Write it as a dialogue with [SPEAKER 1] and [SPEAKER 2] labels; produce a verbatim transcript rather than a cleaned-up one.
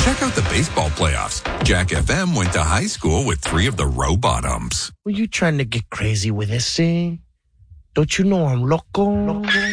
[SPEAKER 1] Check out the baseball playoffs. Jack F M went to high school with three of the Row Bottoms.
[SPEAKER 2] Were you trying to get crazy with this, eh? Don't you know I'm loco? loco?